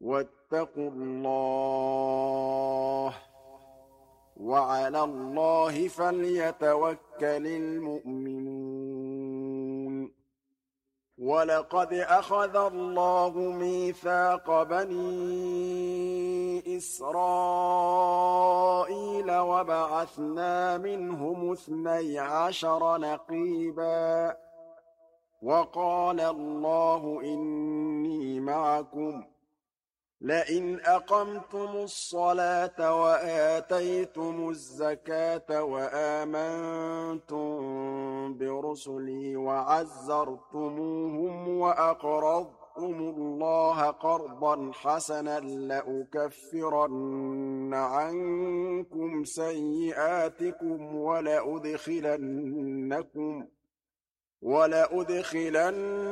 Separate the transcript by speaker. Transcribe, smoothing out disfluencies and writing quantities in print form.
Speaker 1: واتقوا الله وعلى الله فليتوكل المؤمنون ولقد أخذ الله ميثاق بني إسرائيل وبعثنا منهم 12 نقيبا وقال الله إني معكم لئن أقمتم الصلاة وآتيتم الزكاة وآمنتم برسلي وعزرتموهم وأقرضتم الله قرضا حسنا لأكفرن عنكم سيئاتكم ولأدخلنكم